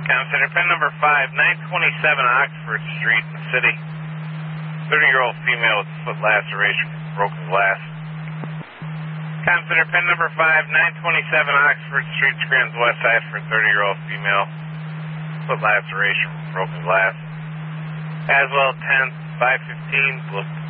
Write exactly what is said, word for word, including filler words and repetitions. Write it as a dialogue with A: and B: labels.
A: Consider pin number five, nine twenty-seven Oxford Street in the city. thirty-year-old female with foot laceration from broken glass. Consider pin number five, nine twenty-seven Oxford Street, Scranton West Side for thirty-year-old female. Foot laceration from broken glass. As well, ten, five fifteen,